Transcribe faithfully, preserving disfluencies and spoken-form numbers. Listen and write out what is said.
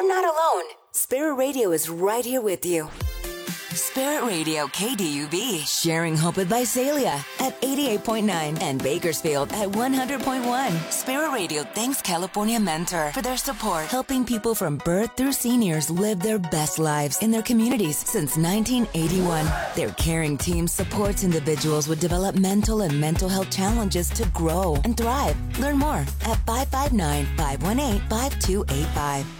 not alone. Spirit Radio is right here with you. Spirit Radio K D U B, sharing hope with Visalia at eighty-eight point nine and Bakersfield at one hundred point one. Spirit Radio thanks California Mentor for their support, helping people from birth through seniors live their best lives in their communities since nineteen eighty-one. Their caring team supports individuals with developmental and mental health challenges to grow and thrive. Learn more at five five nine, five one eight, five two eight five.